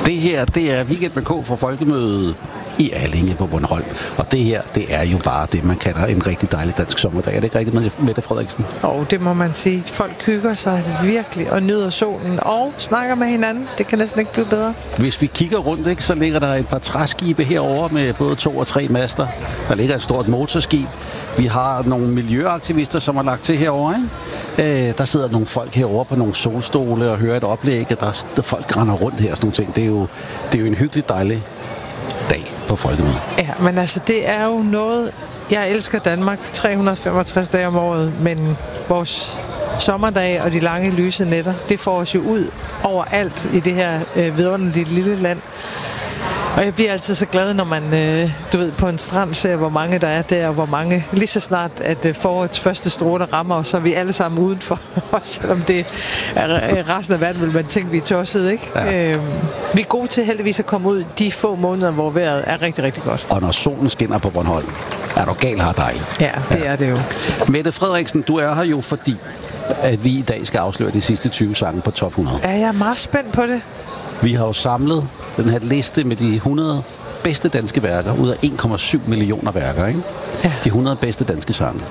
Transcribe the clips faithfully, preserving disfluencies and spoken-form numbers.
Det her, det er Weekend med K for Folkemødet i Allinge på Bornholm. Og det her, det er jo bare det, man kalder en rigtig dejlig dansk sommerdag. Er det ikke rigtigt, Mette Frederiksen? Og det må man sige. Folk hygger sig virkelig og nyder solen og snakker med hinanden. Det kan næsten ikke blive bedre. Hvis vi kigger rundt, ikke, så ligger der et par træskibe herovre med både to og tre master. Der ligger et stort motorskib. Vi har nogle miljøaktivister, som har lagt til herovre. Ikke? Øh, der sidder nogle folk herovre på nogle solstole og hører et oplæg. Der, der folk render rundt her og sådan nogle ting. Det er jo, det er jo en hyggelig, dejlig dag på Folkemødet. Ja, men altså, det er jo noget... Jeg elsker Danmark tre hundrede og femogtres dage om året, men vores sommerdage og de lange lyse nætter, det får os jo ud overalt i det her øh, vidunderlige lille land. Og jeg bliver altid så glad, når man, øh, du ved, på en strand ser, hvor mange der er der, og hvor mange, lige så snart, at øh, forårets første stråler rammer, og så er vi alle sammen udenfor, selvom det er resten af verden, vil man tænke, vi er tosset, ikke? Ja. Øh, vi er gode til heldigvis at komme ud de få måneder, hvor vejret er rigtig, rigtig godt. Og når solen skinner på Bornholm, er du gal her dejligt. Ja, det ja. er det jo. Mette Frederiksen, du er her jo fordi, at vi i dag skal afsløre de sidste tyve sange på top hundrede. Ja, jeg er meget spændt på det. Vi har jo samlet den her liste med de hundrede bedste danske værker ud af en komma syv millioner værker, ikke? Ja. De hundrede bedste danske sange.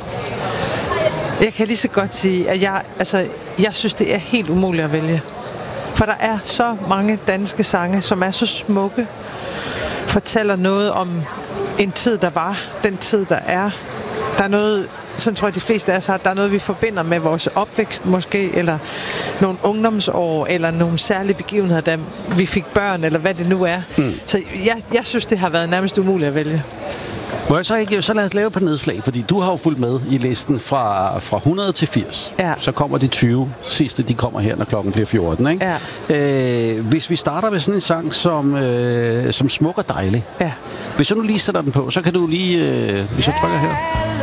Jeg kan lige så godt sige, at jeg, altså, jeg synes, det er helt umuligt at vælge. For der er så mange danske sange, som er så smukke, fortæller noget om en tid, der var, den tid, der er. Der er noget... Sådan tror jeg, de fleste af os har. Der er noget, vi forbinder med vores opvækst måske, eller nogle ungdomsår, eller nogle særlige begivenheder, da vi fik børn, eller hvad det nu er. Mm. Så jeg, jeg synes, det har været nærmest umuligt at vælge. Må jeg så ikke, så lad os lave på nedslag, fordi du har jo fulgt med i listen fra, fra hundrede til firs. Ja. Så kommer de tyve sidste, de kommer her, når klokken bliver fjorten, ikke? Ja. Øh, hvis vi starter med sådan en sang som, øh, som Smuk og Dejlig. Ja. Hvis jeg nu lige sætter den på, så kan du lige, øh, hvis jeg trykker her.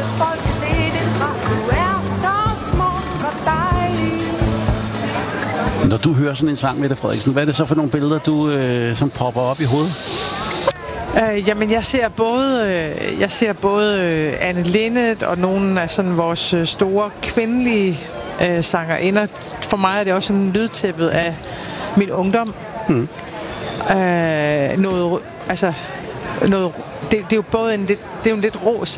Når du hører sådan en sang, Mette Frederiksen, hvad er det så for nogle billeder, du, øh, som popper op i hovedet? Øh, jamen, jeg ser både, øh, jeg ser både øh, Anne Linnet og nogle af sådan vores øh, store kvindelige øh, sangerinder. For mig er det også sådan lydtæppet af min ungdom. Mm. Øh, noget, altså, noget, det, det er jo både en lidt, det er jo en lidt rå